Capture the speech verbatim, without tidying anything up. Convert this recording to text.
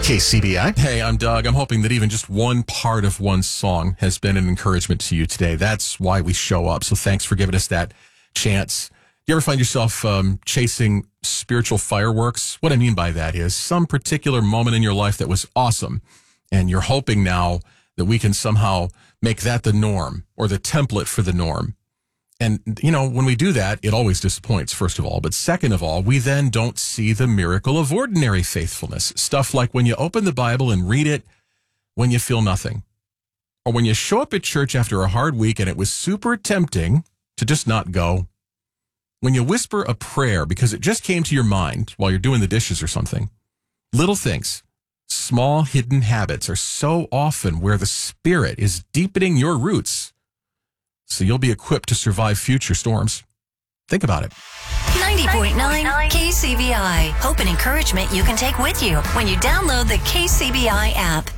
K C B I. Hey, I'm Doug. I'm hoping that even just one part of one song has been an encouragement to you today. That's why we show up. So thanks for giving us that chance. You ever find yourself um, chasing spiritual fireworks? What I mean by that is some particular moment in your life that was awesome, and you're hoping now that we can somehow make that the norm or the template for the norm. And, you know, when we do that, it always disappoints, first of all. But second of all, we then don't see the miracle of ordinary faithfulness. Stuff like when you open the Bible and read it when you feel nothing. Or when you show up at church after a hard week and it was super tempting to just not go. When you whisper a prayer because it just came to your mind while you're doing the dishes or something. Little things, small hidden habits are so often where the Spirit is deepening your roots, so you'll be equipped to survive future storms. Think about it. ninety point nine K C B I. Hope and encouragement you can take with you when you download the K C B I app.